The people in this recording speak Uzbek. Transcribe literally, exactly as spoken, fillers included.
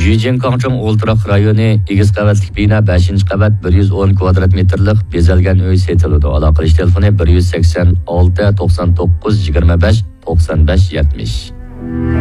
Jijinkangchong o'ltiraq rayoni egiz qavatlik bino beshinchi qavat bir yuz o'n kvadrat metrlik bezalgan uy setiladi. Aloqalash telefoni bir yuz sakson olti to'qson to'qqiz yigirma besh to'qson besh yetmish.